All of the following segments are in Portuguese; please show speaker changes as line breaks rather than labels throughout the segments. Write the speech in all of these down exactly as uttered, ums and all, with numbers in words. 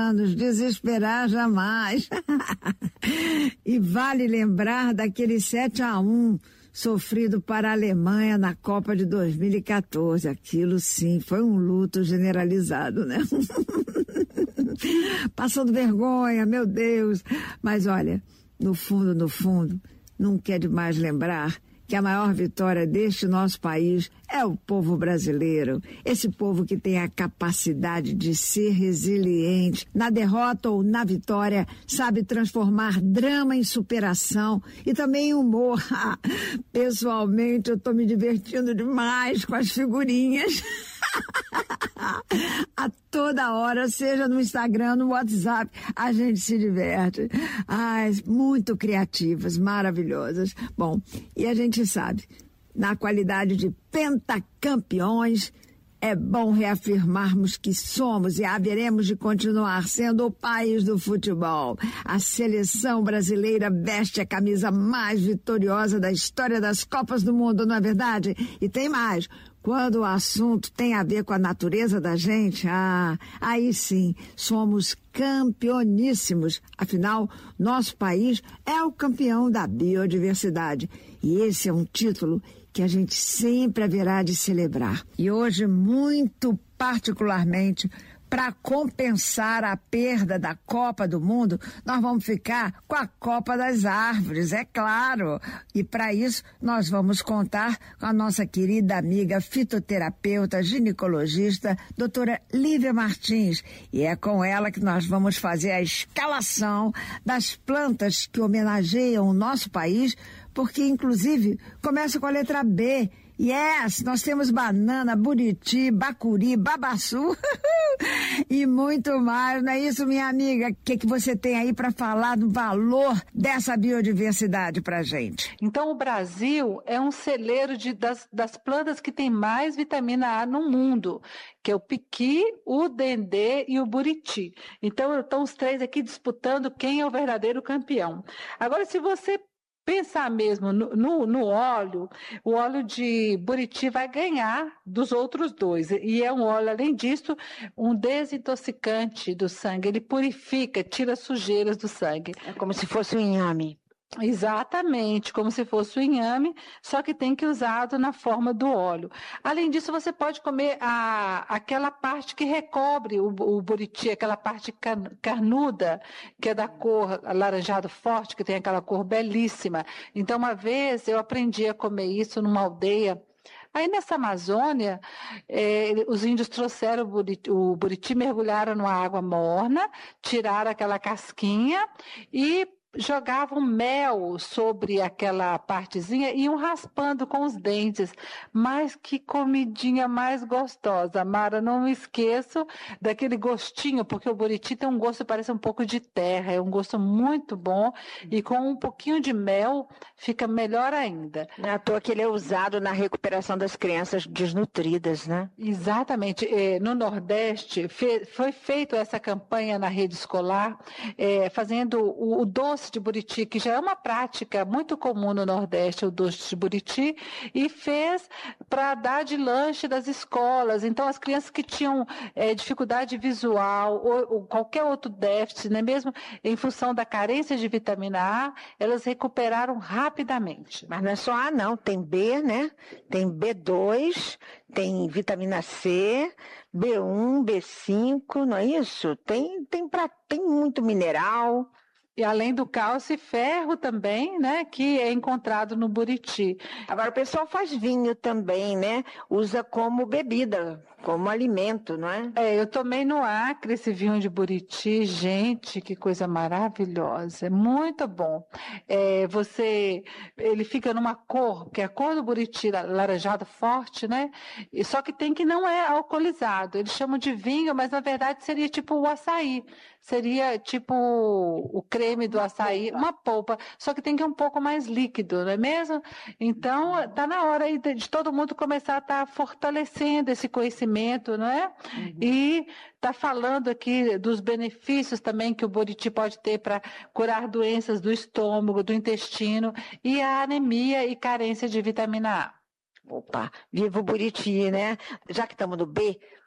anos, desesperar jamais. E vale lembrar daquele sete a um sofrido para a Alemanha na Copa de dois mil e quatorze. Aquilo sim, foi um luto generalizado, né? Passando vergonha, meu Deus. Mas olha, no fundo, no fundo, não quer demais lembrar que a maior vitória deste nosso país é o povo brasileiro. Esse povo que tem a capacidade de ser resiliente. Na derrota ou na vitória, sabe transformar drama em superação e também em humor. Pessoalmente, eu estou me divertindo demais com as figurinhas. A toda hora, seja no Instagram, no WhatsApp, a gente se diverte. Ai, muito criativas, maravilhosas. Bom, e a gente sabe, na qualidade de pentacampeões, é bom reafirmarmos que somos e haveremos de continuar sendo o país do futebol. A seleção brasileira veste a camisa mais vitoriosa da história das Copas do Mundo, não é verdade? E tem mais. Quando o assunto tem a ver com a natureza da gente, ah, aí sim, somos campeoníssimos. Afinal, nosso país é o campeão da biodiversidade. E esse é um título que a gente sempre haverá de celebrar. E hoje, muito particularmente, para compensar a perda da Copa do Mundo, nós vamos ficar com a Copa das Árvores, é claro. E para isso, nós vamos contar com a nossa querida amiga fitoterapeuta, ginecologista, doutora Lívia Martins. E é com ela que nós vamos fazer a escalação das plantas que homenageiam o nosso país, porque, inclusive, começa com a letra B. Yes, nós temos banana, buriti, bacuri, babaçu e muito mais, não é isso, minha amiga? O que, que você tem aí para falar do valor dessa biodiversidade para gente?
Então, o Brasil é um celeiro de, das, das plantas que tem mais vitamina A no mundo, que é o piqui, o dendê e o buriti. Então, estão os três aqui disputando quem é o verdadeiro campeão. Agora, se você pensar mesmo no, no, no óleo, o óleo de buriti vai ganhar dos outros dois. E é um óleo, além disso, um desintoxicante do sangue. Ele purifica, tira sujeiras do sangue.
É como se fosse um inhame.
Exatamente, como se fosse o inhame, só que tem que usado na forma do óleo. Além disso, você pode comer a, aquela parte que recobre o, o buriti, aquela parte carnuda, que é da cor alaranjado forte, que tem aquela cor belíssima. Então, uma vez eu aprendi a comer isso numa aldeia. Aí nessa Amazônia, eh, os índios trouxeram o buriti, o buriti, mergulharam numa água morna, tiraram aquela casquinha e jogavam mel sobre aquela partezinha e iam raspando com os dentes. Mas que comidinha mais gostosa, Mara, não me esqueço daquele gostinho, porque o buriti tem um gosto, parece um pouco de terra, é um gosto muito bom e com um pouquinho de mel fica melhor ainda.
Não é à toa que ele é usado na recuperação das crianças desnutridas, né?
Exatamente. No Nordeste foi feita essa campanha na rede escolar, fazendo o doce de buriti, que já é uma prática muito comum no Nordeste, o doce de buriti, e fez para dar de lanche das escolas. Então, as crianças que tinham é, dificuldade visual ou, ou qualquer outro déficit, né, mesmo em função da carência de vitamina A, elas recuperaram rapidamente.
Mas não é só A, não. Tem B, né? Tem B dois, tem vitamina C, B um, B cinco, não é isso? Tem, tem, pra, tem muito mineral.
E além do cálcio e ferro também, né, que é encontrado no buriti.
Agora o pessoal faz vinho também, né? Usa como bebida, como alimento, não é?
É, eu tomei no Acre esse vinho de buriti, gente, que coisa maravilhosa, é muito bom. É, você, ele fica numa cor, que é a cor do buriti, laranjado forte, né? E só que tem que não é alcoolizado. Eles chamam de vinho, mas na verdade seria tipo o açaí. Seria tipo o creme do açaí, uma polpa, só que tem que ir um pouco mais líquido, não é mesmo? Então, está na hora aí de, de todo mundo começar a estar tá fortalecendo esse conhecimento, não é? Uhum. E está falando aqui dos benefícios também que o buriti pode ter para curar doenças do estômago, do intestino e a anemia e carência de vitamina A.
Opa, viva o buriti, né? Já que estamos no B,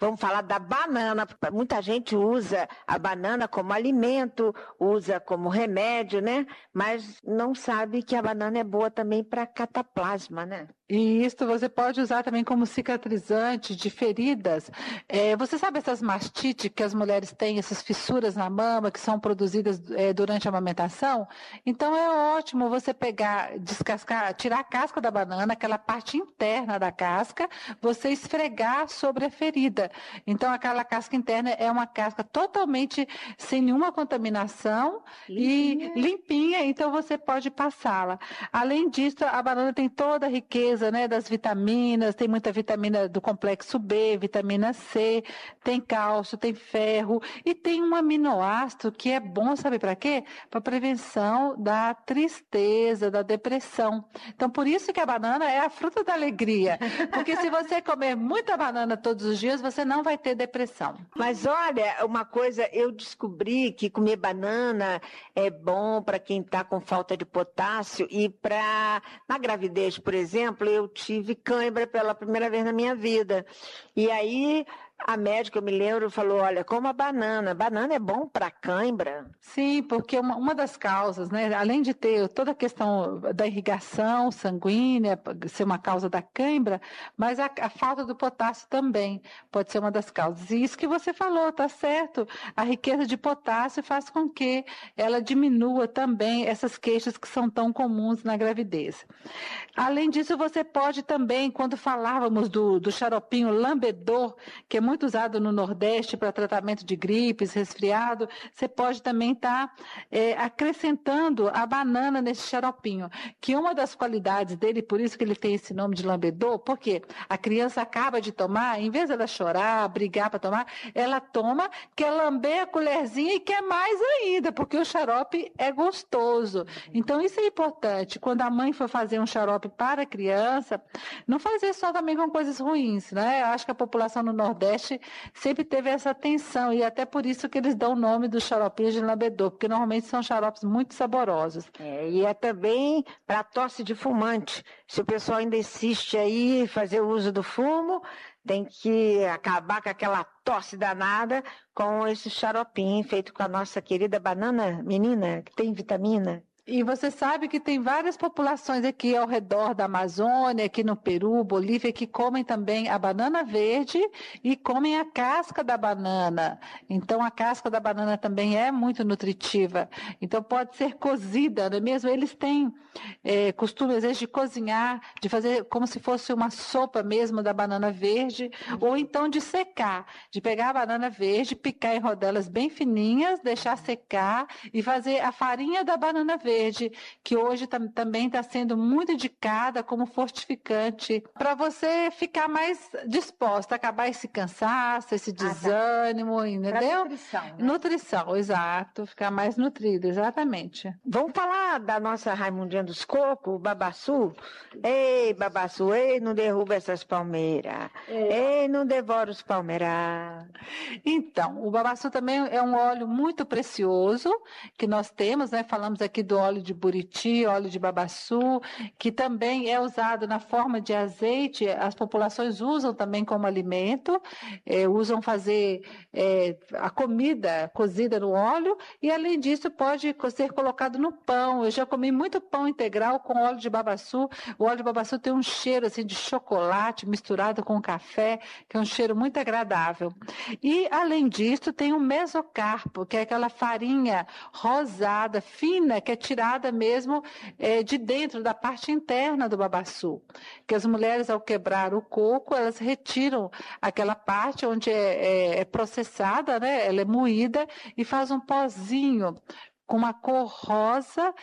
Vamos falar da banana. Muita gente usa a banana como alimento, usa como remédio, né? Mas não sabe que a banana é boa também para cataplasma, né?
E isso você pode usar também como cicatrizante de feridas. É, você sabe essas mastites que as mulheres têm, essas fissuras na mama que são produzidas é, durante a amamentação? Então é ótimo você pegar, descascar, tirar a casca da banana, aquela parte interna da casca, você esfregar sobre a ferida. Então aquela casca interna é uma casca totalmente sem nenhuma contaminação limpinha. e limpinha, então você pode passá-la. Além disso, a banana tem toda a riqueza, né, das vitaminas, tem muita vitamina do complexo B, vitamina C, tem cálcio, tem ferro e tem um aminoácido que é bom, sabe para quê? Para prevenção da tristeza, da depressão. Então, por isso que a banana é a fruta da alegria, porque se você comer muita banana todos os dias, você não vai ter depressão.
Mas olha, uma coisa, eu descobri que comer banana é bom para quem está com falta de potássio e para, na gravidez, por exemplo, eu tive cãibra pela primeira vez na minha vida. E aí a médica, eu me lembro, falou, olha, coma banana. Banana é bom para cãibra?
Sim, porque uma, uma das causas, né, além de ter toda a questão da irrigação sanguínea, ser uma causa da cãibra, mas a, a falta do potássio também pode ser uma das causas. E isso que você falou, tá certo. A riqueza de potássio faz com que ela diminua também essas queixas que são tão comuns na gravidez. Além disso, você pode também, quando falávamos do, do xaropinho lambedor, que é muito usado no Nordeste para tratamento de gripes, resfriado, você pode também estar tá, é, acrescentando a banana nesse xaropinho, que uma das qualidades dele, por isso que ele tem esse nome de lambedor, porque a criança acaba de tomar, em vez dela chorar, brigar para tomar, ela toma, quer lamber a colherzinha e quer mais ainda, porque o xarope é gostoso. Então isso é importante, quando a mãe for fazer um xarope para a criança, não fazer só também com coisas ruins, né? Eu acho que a população no Nordeste sempre teve essa atenção e até por isso que eles dão o nome dos xaropinhos de lambedor, porque normalmente são xaropes muito saborosos.
É, e é também para tosse de fumante. Se o pessoal ainda insiste aí em fazer o uso do fumo, tem que acabar com aquela tosse danada com esse xaropinho feito com a nossa querida banana, menina, que tem vitamina.
E você sabe que tem várias populações aqui ao redor da Amazônia, aqui no Peru, Bolívia, que comem também a banana verde e comem a casca da banana. Então, a casca da banana também é muito nutritiva. Então, pode ser cozida, não é mesmo? Eles têm é, costume, às vezes, de cozinhar, de fazer como se fosse uma sopa mesmo da banana verde, ou então de secar, de pegar a banana verde, picar em rodelas bem fininhas, deixar secar e fazer a farinha da banana verde. Verde, que hoje tam, também está sendo muito indicada como fortificante para você ficar mais disposta, acabar esse cansaço, esse desânimo, ah, tá. Entendeu?
Nutrição, né?
Nutrição, exato, ficar mais nutrido, exatamente.
Vamos falar da nossa Raimundinha dos Cocos, o Babaçu? Ei, Babaçu, ei, não derruba essas palmeiras. É. Ei, não devora os palmeiras.
Então, o Babaçu também é um óleo muito precioso que nós temos, né? Falamos aqui do óleo de buriti, óleo de babaçu, que também é usado na forma de azeite, as populações usam também como alimento, é, usam fazer é, a comida cozida no óleo e, além disso, pode ser colocado no pão. Eu já comi muito pão integral com óleo de babaçu. O óleo de babaçu tem um cheiro assim, de chocolate misturado com café, que é um cheiro muito agradável. E, além disso, tem o mesocarpo, que é aquela farinha rosada, fina, que é tirada mesmo é, de dentro, da parte interna do babaçu. Que as mulheres, ao quebrar o coco, elas retiram aquela parte onde é, é, é processada, né? Ela é moída e faz um pozinho com uma cor rosa,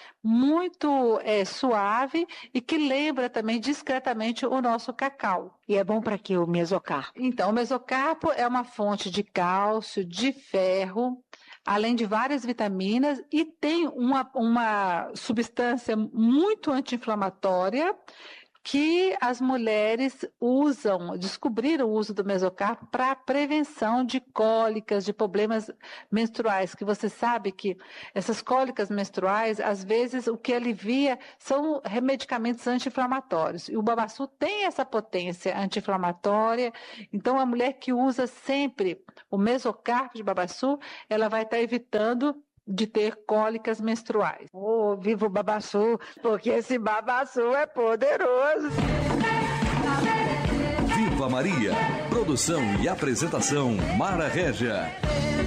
muito é, suave e que lembra também discretamente o nosso cacau.
E é bom para quê o mesocarpo?
Então, o mesocarpo é uma fonte de cálcio, de ferro, além de várias vitaminas, e tem uma, uma substância muito anti-inflamatória, que as mulheres usam, descobriram o uso do mesocarpo para prevenção de cólicas, de problemas menstruais, que você sabe que essas cólicas menstruais, às vezes o que alivia são medicamentos anti-inflamatórios, e o babaçu tem essa potência anti-inflamatória. Então a mulher que usa sempre o mesocarpo de babaçu, ela vai estar evitando de ter cólicas menstruais.
Oh, viva o babaçu, porque esse babaçu é poderoso.
Viva Maria. Produção e apresentação Mara Régia.